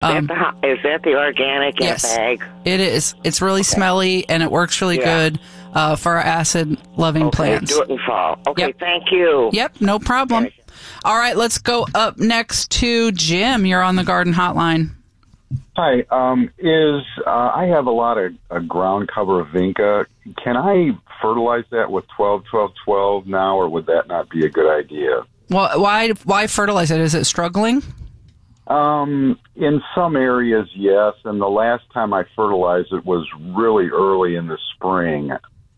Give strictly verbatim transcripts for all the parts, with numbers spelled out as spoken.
Um, is, that the, is that the organic in yes, a bag? It is. It's really okay. smelly, and it works really yeah. good uh, for our acid-loving okay, plants. Do it in fall. Okay, yep. thank you. Yep, no problem. Okay. All right, let's go up next to Jim. You're on the garden hotline. Hi. Um, is uh, I have a lot of uh, ground cover vinca. Can I fertilize that with twelve twelve twelve now, or would that not be a good idea? Well, why why fertilize it? Is it struggling? Um, in some areas, yes. And the last time I fertilized it was really early in the spring.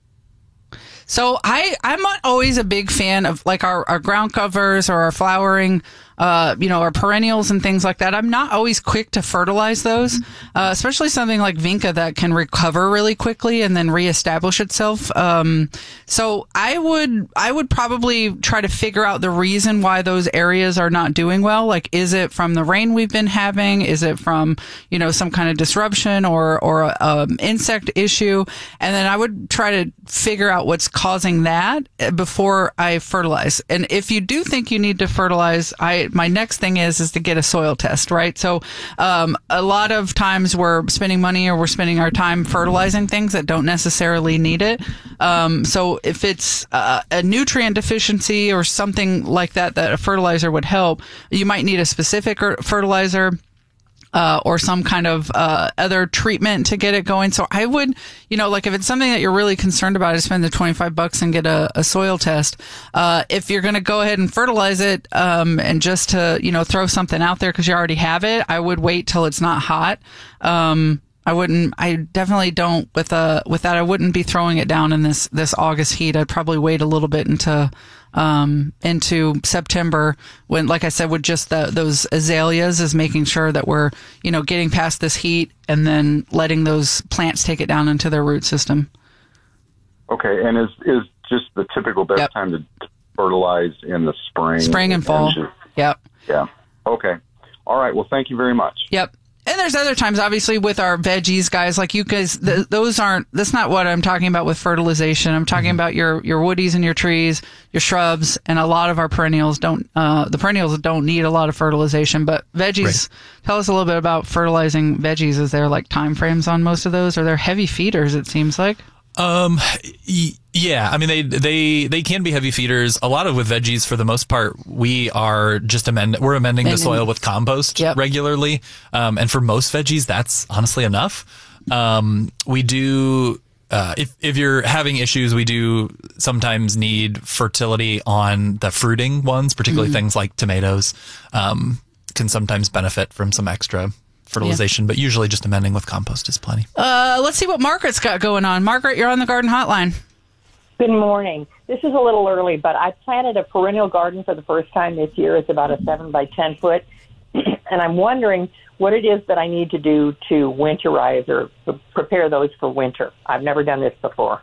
So I, I'm not always a big fan of like our, our ground covers or our flowering, uh, you know, our perennials and things like that. I'm not always quick to fertilize those, uh, especially something like vinca that can recover really quickly and then reestablish itself. Um, so I would, I would probably try to figure out the reason why those areas are not doing well. Like, is it from the rain we've been having? Is it from, you know, some kind of disruption or, or a, um, insect issue? And then I would try to figure out what's causing that before I fertilize. And if you do think you need to fertilize, I, my next thing is, is to get a soil test, right? So, um, a lot of times we're spending money or we're spending our time fertilizing things that don't necessarily need it. Um, so if it's uh, a nutrient deficiency or something like that, that a fertilizer would help, you might need a specific fertilizer. Uh, or some kind of uh, other treatment to get it going. So I would, you know, like if it's something that you're really concerned about, is spend the twenty-five bucks and get a, a soil test. Uh, if you're going to go ahead and fertilize it, um, and just to, you know, throw something out there because you already have it, I would wait till it's not hot. Um, I wouldn't, I definitely don't with a, with that, I wouldn't be throwing it down in this, this August heat. I'd probably wait a little bit into, um, into September when, like I said, with just the, those azaleas is making sure that we're, you know, getting past this heat and then letting those plants take it down into their root system. Okay. And is, is just the typical best yep. time to fertilize in the spring? Spring and fall. And just, yep. Yeah. Okay. All right. Well, thank you very much. Yep. And there's other times, obviously, with our veggies, guys, like you guys, th- those aren't, that's not what I'm talking about with fertilization. I'm talking mm-hmm. about your, your woodies and your trees, your shrubs, and a lot of our perennials don't, uh, the perennials don't need a lot of fertilization, but veggies, right. Tell us a little bit about fertilizing veggies. Is there like time frames on most of those? Are there heavy feeders, it seems like? Um, y- yeah, I mean, they, they, they can be heavy feeders. A lot of with veggies, for the most part, we are just amend, we're amending the soil with compost yep. regularly. Um, and for most veggies, that's honestly enough. Um, we do, uh, if, if you're having issues, we do sometimes need fertility on the fruiting ones, particularly mm-hmm. things like tomatoes, um, can sometimes benefit from some extra fertilization, yeah. but usually just amending with compost is plenty. Uh, let's see what Margaret's got going on. Margaret, you're on the garden hotline. Good morning. This is a little early, but I planted a perennial garden for the first time this year. It's about a seven by ten foot, and I'm wondering what it is that I need to do to winterize or prepare those for winter. I've never done this before.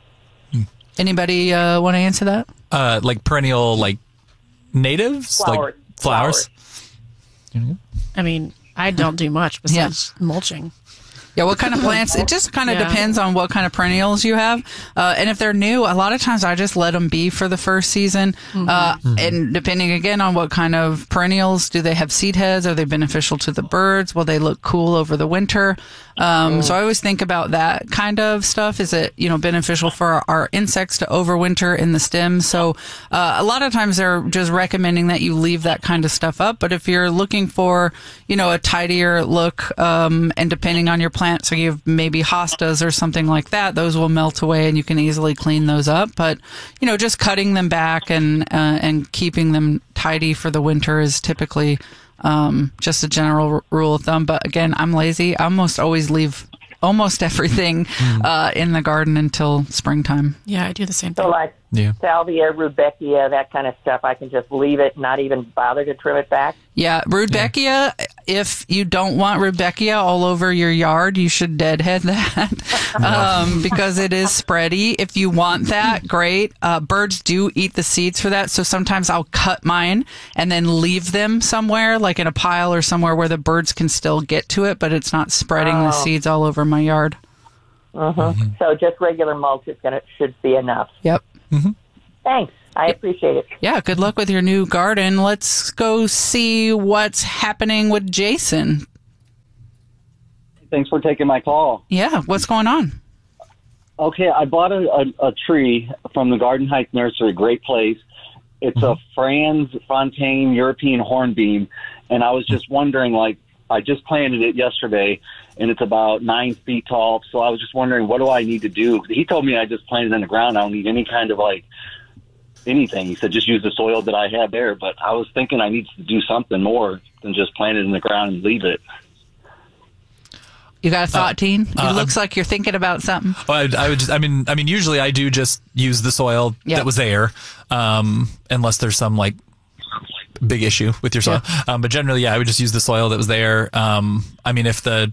Anybody uh, want to answer that? Uh, like perennial, like natives, flowers. like flowers. flowers. I mean, I don't do much besides yeah. mulching. Yeah, what kind of plants? It just kind of yeah. depends on what kind of perennials you have. Uh, and if they're new, a lot of times I just let them be for the first season. Mm-hmm. Uh, mm-hmm. And depending, again, on what kind of perennials, do they have seed heads? Are they beneficial to the birds? Will they look cool over the winter? Um, oh. So I always think about that kind of stuff. Is it, you know, beneficial for our, our insects to overwinter in the stems? So uh, a lot of times they're just recommending that you leave that kind of stuff up. But if you're looking for, you know, a tidier look, um, and depending on your plant, so you have maybe hostas or something like that, those will melt away and you can easily clean those up. But, you know, just cutting them back and uh, and keeping them tidy for the winter is typically um, just a general r- rule of thumb. But again, I'm lazy. I almost always leave almost everything uh, in the garden until springtime. Yeah, I do the same thing. So like yeah. salvia, rudbeckia, that kind of stuff, I can just leave it, not even bother to trim it back? Yeah, rudbeckia, yeah. If you don't want rudbeckia all over your yard, you should deadhead that um, because it is spready. If you want that, great. Uh, birds do eat the seeds for that, so sometimes I'll cut mine and then leave them somewhere, like in a pile or somewhere where the birds can still get to it, but it's not spreading oh. the seeds all over my yard. Uh-huh. Mm-hmm. So just regular mulch is gonna should be enough. Yep. Mm-hmm. Thanks. I appreciate it. Yeah, good luck with your new garden. Let's go see what's happening with Jason. Thanks for taking my call. Yeah, what's going on? Okay, I bought a, a, a tree from the Garden Heights Nursery, great place. It's mm-hmm. a Franz Fontaine European hornbeam, and I was just wondering, like, I just planted it yesterday, and it's about nine feet tall, so I was just wondering, what do I need to do? He told me I just planted it in the ground. I don't need any kind of, like, anything. He said just use the soil that I have there, but I was thinking I need to do something more than just plant it in the ground and leave it. You got a thought, uh, Teen? It uh, looks like you're thinking about something. Well, I, I would just, I mean, I mean, usually I do just use the soil yep. that was there, um, unless there's some like big issue with your soil. Yeah. Um, but generally, yeah, I would just use the soil that was there. Um, I mean, if the,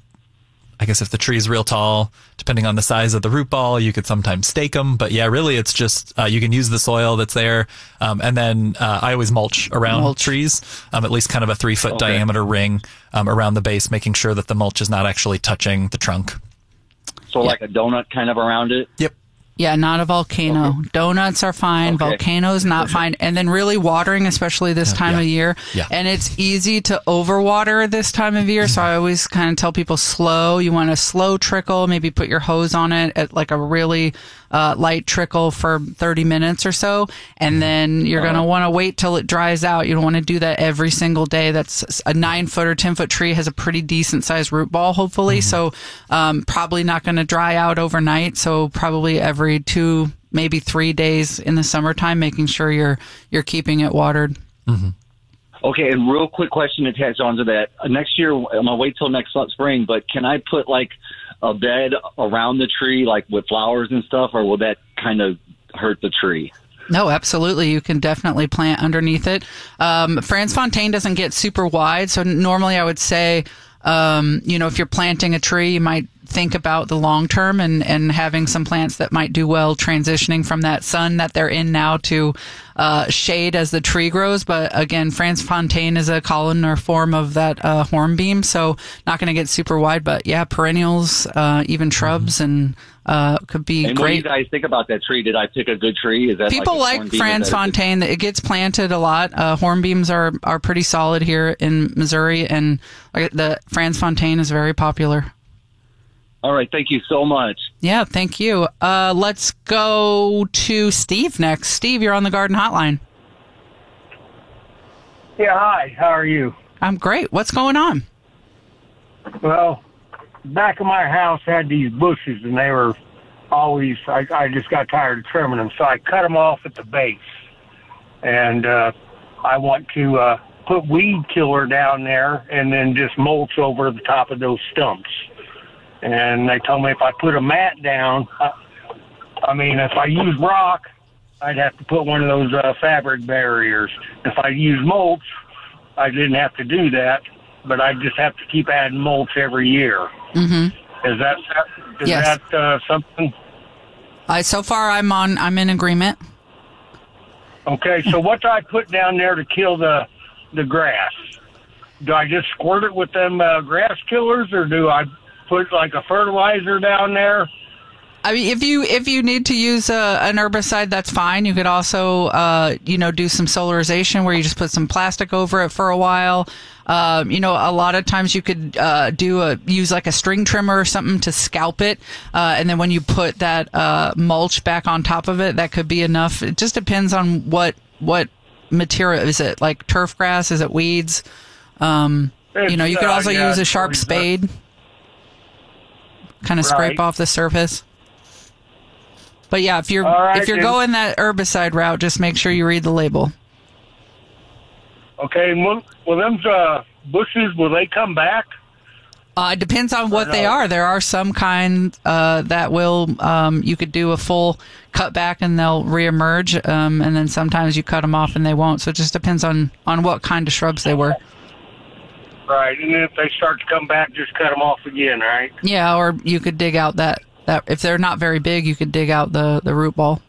I guess if the tree is real tall, depending on the size of the root ball, you could sometimes stake them. But yeah, really, it's just uh, you can use the soil that's there, um, and then uh, I always mulch around mulch. trees, um, at least kind of a three foot okay. diameter ring um, around the base, making sure that the mulch is not actually touching the trunk. So, yeah. like a donut kind of around it. Yep. Yeah, not a volcano. Okay. Donuts are fine. Okay. Volcanoes not fine. And then really watering, especially this time yeah. of year. Yeah. And it's easy to overwater this time of year. So I always kind of tell people slow. You want a slow trickle. Maybe put your hose on it at like a really uh, light trickle for thirty minutes or so. And then you're going to want to wait till it dries out. You don't want to do that every single day. That's a nine foot or ten foot tree has a pretty decent sized root ball, hopefully. Mm-hmm. So um, probably not going to dry out overnight. So probably every two, maybe three days in the summertime, making sure you're you're keeping it watered. Mm-hmm. Okay, and real quick question attached onto that. Uh, next year, I'm gonna wait till next spring, but can I put like a bed around the tree, like with flowers and stuff, or will that kind of hurt the tree? No, absolutely. You can definitely plant underneath it. Um, Franz Fontaine doesn't get super wide, so normally I would say, um, you know, if you're planting a tree, you might think about the long term and, and having some plants that might do well transitioning from that sun that they're in now to uh, shade as the tree grows. But again, Franz Fontaine is a columnar form of that uh, hornbeam, so not going to get super wide. But yeah, perennials, uh, even shrubs, mm-hmm. and uh, could be and great. What do you guys think about that tree? Did I pick a good tree? Is that people like, like Franz Fontaine? It gets planted a lot. Uh, hornbeams are are pretty solid here in Missouri, and the Franz Fontaine is very popular. All right, thank you so much. Yeah, thank you. Uh, let's go to Steve next. Steve, you're on the Garden Hotline. Yeah, hi. How are you? I'm great. What's going on? Well, back of my house had these bushes, and they were always, I, I just got tired of trimming them, so I cut them off at the base. And uh, I want to uh, put weed killer down there and then just mulch over the top of those stumps. And they told me if I put a mat down, I, I mean, if I use rock, I'd have to put one of those uh, fabric barriers. If I use mulch, I didn't have to do that, but I just have to keep adding mulch every year. Mm-hmm. Is that is yes. that uh, something? I so far I'm on. I'm in agreement. Okay, so what do I put down there to kill the the grass? Do I just squirt it with them uh, grass killers, or do I put like a fertilizer down there? I mean, if you if you need to use a, an herbicide, that's fine. You could also, uh, you know, do some solarization where you just put some plastic over it for a while. Um, you know, a lot of times you could uh, do a use like a string trimmer or something to scalp it, uh, and then when you put that uh, mulch back on top of it, that could be enough. It just depends on what what material is it, like turf grass? Is it weeds? Um, you know, you could also uh, yeah, use a sharp spade. Kind of scrape right. off the surface. But yeah, if you're right, if you're then. going that herbicide route, just make sure you read the label. Okay, will, will them uh, bushes, will they come back? Uh, it depends on what no? they are. There are some kind uh, that will, um, you could do a full cut back and they'll reemerge, um, and then sometimes you cut them off and they won't. So it just depends on, on what kind of shrubs they were. Right, and then if they start to come back, just cut them off again, right? Yeah, or you could dig out that, that if they're not very big, you could dig out the, the root ball.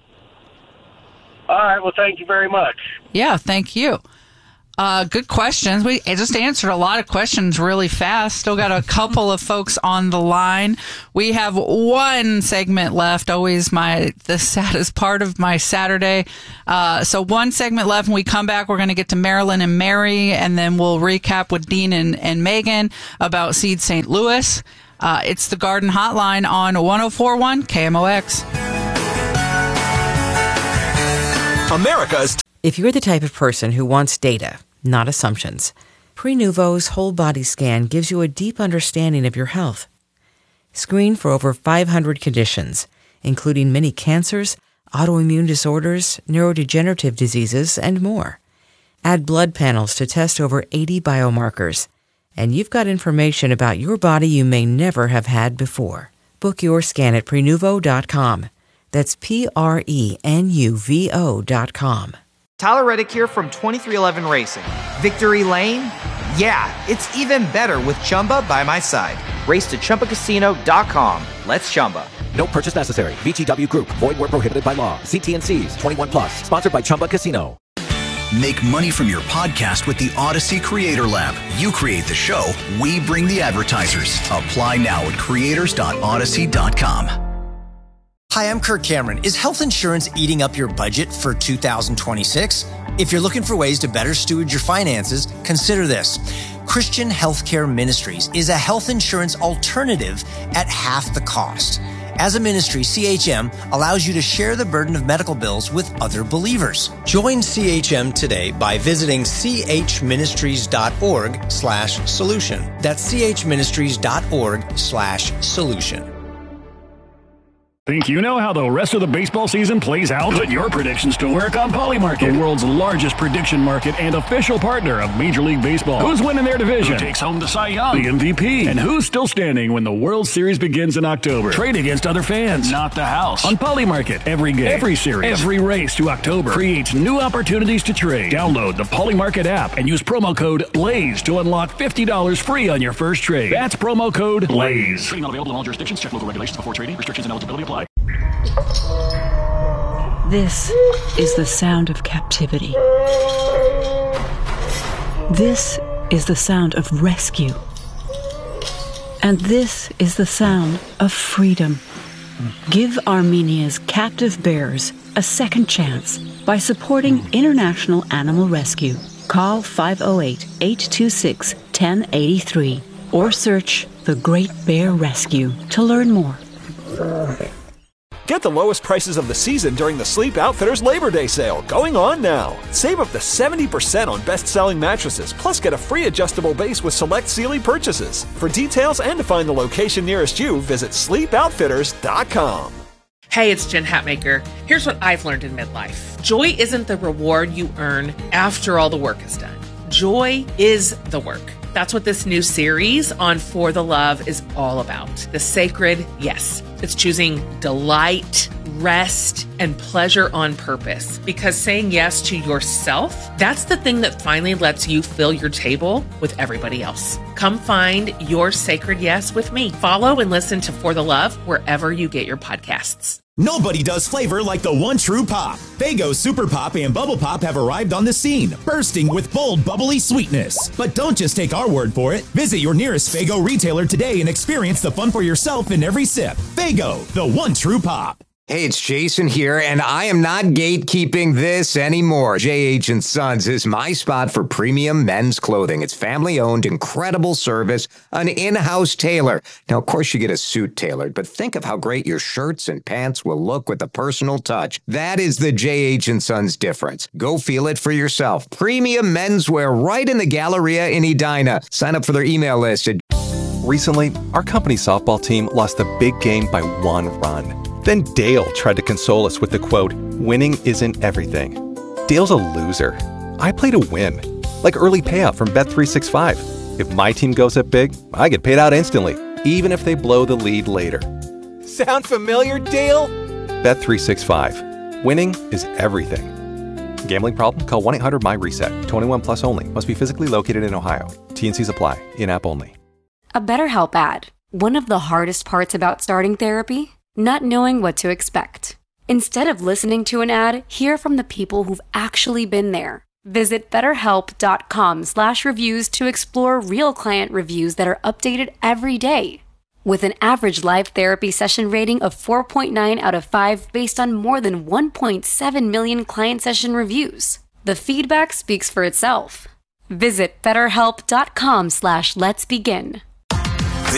All right, well, thank you very much. Yeah, thank you. Uh, good questions. We just answered a lot of questions really fast. Still got a couple of folks on the line. We have one segment left. Always my the saddest part of my Saturday. Uh, so one segment left. When we come back, we're going to get to Marilyn and Mary, and then we'll recap with Dean and, and Megan about Seed Saint Louis. Uh, it's the Garden Hotline on one oh four point one K M O X. America's. If you're the type of person who wants data, not assumptions, Prenuvo's whole body scan gives you a deep understanding of your health. Screen for over five hundred conditions, including many cancers, autoimmune disorders, neurodegenerative diseases, and more. Add blood panels to test over eighty biomarkers, and you've got information about your body you may never have had before. Book your scan at Prenuvo dot com. That's P R E N U V O dot com. Tyler Reddick here from twenty-three eleven Racing. Victory Lane? Yeah, it's even better with Chumba by my side. Race to Chumba Casino dot com. Let's Chumba. No purchase necessary. V G W Group. Void where prohibited by law. See T and C's. twenty-one plus. Sponsored by Chumba Casino. Make money from your podcast with the Odyssey Creator Lab. You create the show, we bring the advertisers. Apply now at creators dot odyssey dot com. Hi, I'm Kirk Cameron. Is health insurance eating up your budget for two thousand twenty-six? If you're looking for ways to better steward your finances, consider this. Christian Healthcare Ministries is a health insurance alternative at half the cost. As a ministry, C H M allows you to share the burden of medical bills with other believers. Join C H M today by visiting c h ministries dot org slash solution. That's c h ministries dot org slash solution. Think you know how the rest of the baseball season plays out? Put your predictions to work on Polymarket, the world's largest prediction market and official partner of Major League Baseball. Who's winning their division? Who takes home the Cy Young, the M V P? And who's still standing when the World Series begins in October? Trade against other fans, not the house. On Polymarket, every game, every series, every race to October creates new opportunities to trade. Download the Polymarket app and use promo code BLAZE to unlock fifty dollars free on your first trade. That's promo code BLAZE. Trading not available in all jurisdictions. Check local regulations before trading. Restrictions and eligibility apply. This is the sound of captivity. This is the sound of rescue. And this is the sound of freedom. Give Armenia's captive bears a second chance by supporting International Animal Rescue. Call five oh eight, eight two six, one oh eight three or search The Great Bear Rescue to learn more. Get the lowest prices of the season during the Sleep Outfitters Labor Day sale, going on now. Save up to seventy percent on best-selling mattresses, plus get a free adjustable base with select Sealy purchases. For details and to find the location nearest you, visit sleep outfitters dot com. Hey, it's Jen Hatmaker. Here's what I've learned in midlife. Joy isn't the reward you earn after all the work is done. Joy is the work. That's what this new series on For the Love is all about. The sacred yes. It's choosing delight, rest, and pleasure on purpose. Because saying yes to yourself, that's the thing that finally lets you fill your table with everybody else. Come find your sacred yes with me. Follow and listen to For the Love wherever you get your podcasts. Nobody does flavor like the one true pop. Faygo Super Pop and Bubble Pop have arrived on the scene, bursting with bold, bubbly sweetness. But don't just take our word for it. Visit your nearest Faygo retailer today and experience the fun for yourself in every sip. Faygo, the one true pop. Hey, it's Jason here, and I am not gatekeeping this anymore. J H and Sons is my spot for premium men's clothing. It's family-owned, incredible service, an in-house tailor. Now, of course, you get a suit tailored, but think of how great your shirts and pants will look with a personal touch. That is the J H and Sons difference. Go feel it for yourself. Premium menswear right in the Galleria in Edina. Sign up for their email list at... Recently, our company softball team lost a big game by one run. Then Dale tried to console us with the quote, "Winning isn't everything." Dale's a loser. I play to win. Like early payout from Bet three sixty-five. If my team goes up big, I get paid out instantly, even if they blow the lead later. Sound familiar, Dale? Bet three sixty-five. Winning is everything. Gambling problem? Call one eight hundred M Y reset. twenty-one plus only. Must be physically located in Ohio. T and C's apply. In-app only. A BetterHelp ad. One of the hardest parts about starting therapy? Not knowing what to expect. Instead of listening to an ad, hear from the people who've actually been there. Visit betterhelp.com slash reviews to explore real client reviews that are updated every day. With an average live therapy session rating of four point nine out of five based on more than one point seven million client session reviews. The feedback speaks for itself. Visit betterhelp.com slash let's begin.